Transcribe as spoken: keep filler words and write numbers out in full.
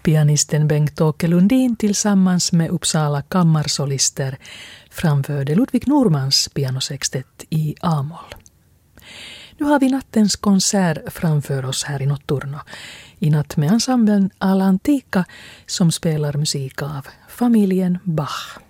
Pianisten Bengt-Åke Lundin tillsammans med Uppsala kammarsolister framförde Ludwig Normans pianosextett i A-moll. Nu har vi nattens konsert framför oss här i Notturno. I natt med ensemblen All'Antica som spelar musik av familjen Bach.